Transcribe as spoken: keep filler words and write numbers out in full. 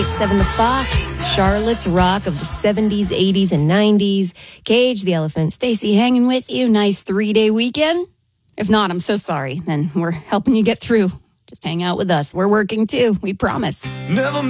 Seven The Fox, Charlotte's Rock of the seventies, eighties, and nineties. Cage the Elephant. Stacy hanging with you. Nice three-day weekend? If not, I'm so sorry. Then we're helping you get through. Just hang out with us. We're working too. We promise. Never